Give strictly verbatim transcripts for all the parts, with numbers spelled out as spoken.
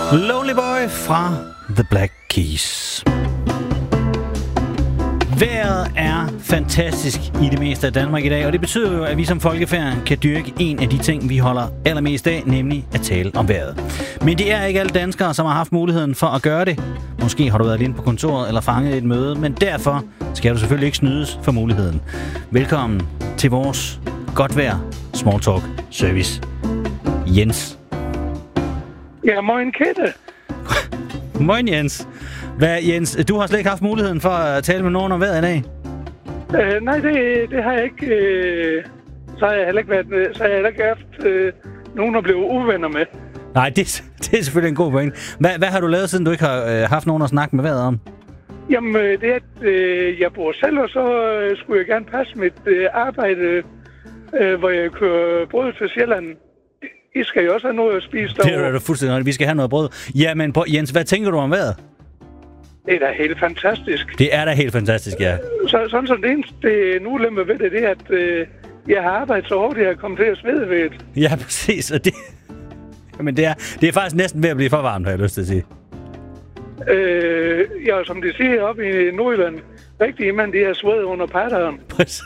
Lonely Boy fra The Black Keys. Vejret er fantastisk i det meste af Danmark i dag, og det betyder jo, at vi som folkefærd kan dyrke en af de ting, vi holder allermest af, nemlig at tale om vejret. Men det er ikke alle danskere, som har haft muligheden for at gøre det. Måske har du været alene på kontoret eller fanget et møde, men derfor skal du selvfølgelig ikke snydes for muligheden. Velkommen til vores godt vejr small talk service. Jens. Ja, moin Kette. Moin Jens. Hvad, Jens, du har slet ikke haft muligheden for at tale med nogen om vejret i dag? Øh, nej, det, det har jeg ikke. Øh, så har jeg heller ikke, været, så har jeg heller ikke haft øh, nogen at blive uvenner med. Nej, det, det er selvfølgelig en god point. Hvad, hvad har du lavet, siden du ikke har øh, haft nogen at snakke med vejret om? Jamen, det er, at øh, jeg bor selv, og så øh, skulle jeg gerne passe mit øh, arbejde, øh, hvor jeg kører brød til Sjælland. I skal jo også have noget at spise derovre. Det er da fuldstændig. Vi skal have noget brød. Jamen, Jens, hvad tænker du om vejret? Det er da helt fantastisk. Det er da helt fantastisk, ja. Så, sådan som det eneste nu ulempe ved det, det er, at øh, jeg har arbejdet så hårdt, at jeg er kommet til at svede ved det. Ja, præcis. Og det, men det er, det er faktisk næsten ved at blive for varmt, har jeg lyst til at sige. Øh, ja, som de siger oppe i Nordjylland, rigtig mand, de har svedet under patteren. Præcis.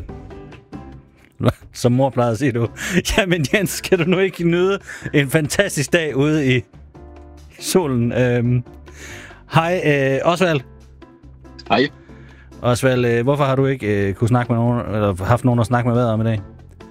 Som mor plejede at sige, du. Jamen Jens, skal du nu ikke nyde en fantastisk dag ude i solen? Øhm, hej, øh, Osvald. Hej. Osvald, øh, hvorfor har du ikke øh, kunne snakke med nogen, eller haft nogen at snakke med vejret om i dag?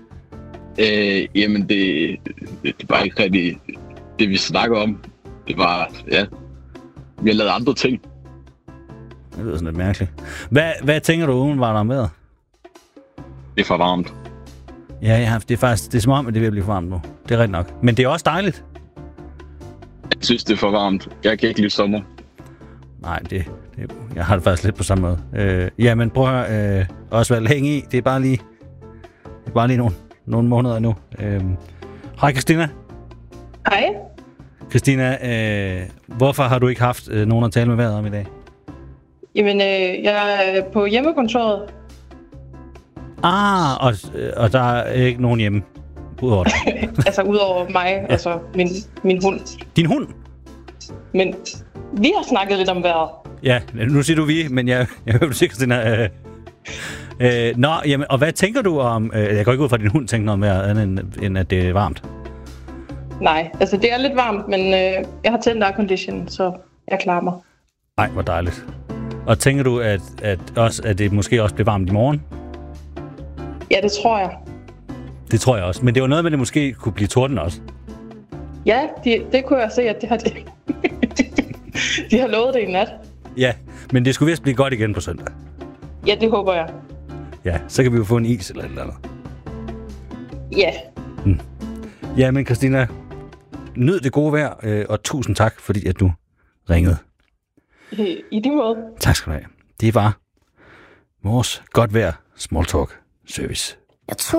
Øh, jamen, det, det, det var ikke rigtig det, vi snakker om. Det var, ja, vi har lavet andre ting. Det lyder sådan lidt mærkeligt. Hvad, hvad tænker du umiddelbart om vejret? Det er for varmt. Ja, ja, det er faktisk det er som om, at det vil blive for varmt nu. Det er rigtigt nok. Men det er også dejligt. Jeg synes, det er for varmt. Jeg kan ikke lide sommer. Nej, det, det jeg har det faktisk lidt på samme måde. Øh, jamen, prøv at høre, øh, Osvald, hæng i. Det er bare lige, det er bare lige nogle, nogle måneder nu. Øh, hej, Christina. Hej. Christina, øh, hvorfor har du ikke haft øh, nogen at tale med vejret om i dag? Jamen, øh, jeg er på hjemmekontoret. Ah, og, og der er ikke nogen hjemme udover dig. Altså, udover mig, ja. Altså min, min hund. Din hund? Men vi har snakket lidt om vejret. Ja, nu siger du vi, men jeg, jeg hører du sikkert, Christina. Øh, øh, nå, jamen, og hvad tænker du om... Øh, jeg går ikke ud fra, at din hund tænker noget om vejret, andet end, end at det er varmt. Nej, altså det er lidt varmt, men øh, jeg har tændt aircondition, så jeg klarer mig. Nej, hvor dejligt. Og tænker du, at, at, også, at det måske også bliver varmt i morgen? Ja, det tror jeg. Det tror jeg også. Men det var noget med, at det måske kunne blive torden også. Ja, de, det kunne jeg se, at det har det. De har lovet det i nat. Ja, men det skulle vist blive godt igen på søndag. Ja, det håber jeg. Ja, så kan vi jo få en is eller et eller andet. Ja. Hmm. Ja, men Christina, nyd det gode vejr, øh, og tusind tak, fordi at du ringede. I, i de måde. Tak skal du have. Det var vores godt vejr small talk service. Jeg tror